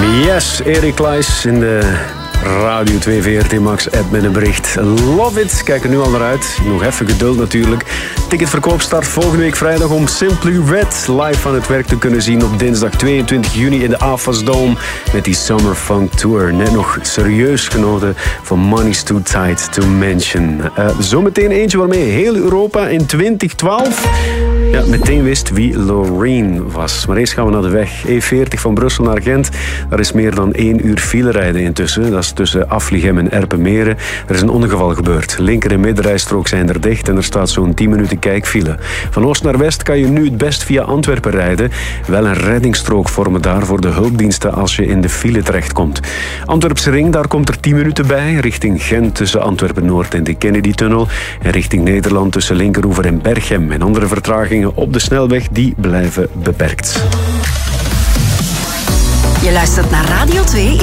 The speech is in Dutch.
Yes, Erik Klaes in de Radio 2 VRT Max app met een bericht. Love it. Kijk er nu al naar uit. Nog even geduld natuurlijk. Ticketverkoop start volgende week vrijdag om Simply Red live aan het werk te kunnen zien op dinsdag 22 juni in de AFAS Dome met die Summer Funk Tour. Net nog serieus genoten van Money's Too Tight to Mention. Zometeen eentje waarmee heel Europa in 2012 meteen wist wie Loreen was. Maar eerst gaan we naar de weg. E40 van Brussel naar Gent. Daar is meer dan 1 uur file rijden intussen. Dat is tussen Afligem en Erpenmeren. Er is een ongeval gebeurd. Linker- en middenrijstrook zijn er dicht en er staat zo'n 10 minuten kijkfile. Van oost naar west kan je nu het best via Antwerpen rijden. Wel een reddingsstrook vormen daar voor de hulpdiensten als je in de file terechtkomt. Antwerpse ring, daar komt er 10 minuten bij. Richting Gent tussen Antwerpen-Noord en de Kennedy-tunnel. En richting Nederland tussen Linkeroever en Berchem. En andere vertragingen op de snelweg, die blijven beperkt. Je luistert naar Radio 2